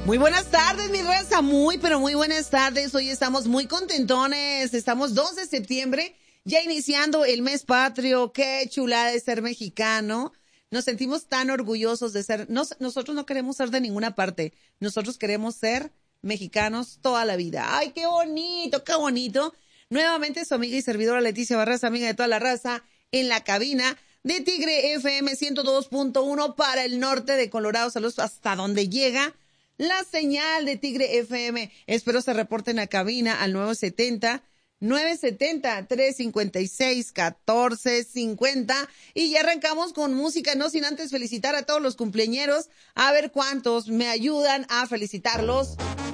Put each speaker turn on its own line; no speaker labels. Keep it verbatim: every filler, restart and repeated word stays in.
Muy buenas tardes, mi raza, muy, pero muy buenas tardes. Hoy estamos muy contentones. Estamos dos de septiembre, ya iniciando el mes patrio. Qué chulada de ser mexicano. Nos sentimos tan orgullosos de ser, nos, nosotros no queremos ser de ninguna parte. Nosotros queremos ser mexicanos toda la vida. Ay, qué bonito, qué bonito. Nuevamente su amiga y servidora Leticia Barraza, amiga de toda la raza, en la cabina de Tigre F M ciento dos punto uno para el norte de Colorado. Saludos hasta donde llega la señal de Tigre F M. Espero se reporten a cabina al nueve setenta, nueve setenta, tres cincuenta y seis, catorce cincuenta. Y ya arrancamos con música, no sin antes felicitar a todos los cumpleañeros. A ver cuántos me ayudan a felicitarlos.